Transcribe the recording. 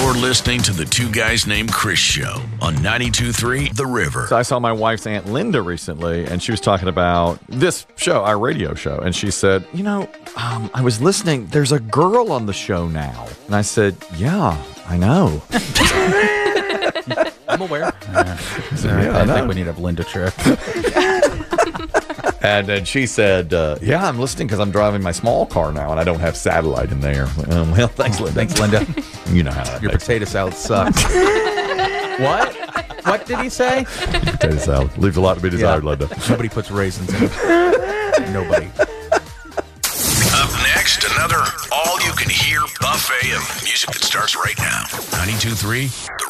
You're listening to the Two Guys Named Chris show on 92.3 The River. So I saw my wife's Aunt Linda recently, and she was talking about this show, our radio show. And she said, I was listening. There's a girl on the show now. And I said, yeah, I know. I'm aware. I think we need a Linda trip. And then she said, yeah, I'm listening because I'm driving my small car now, and I don't have satellite in there. Well, thanks, Linda. Thanks, Linda. You know how that Your makes potato salad sucks. What? What did he say? potato salad. Leaves a lot to be desired, Linda. Nobody puts raisins in it. Nobody. Up next, another all-you-can-hear buffet of music that starts right now. 92.3 The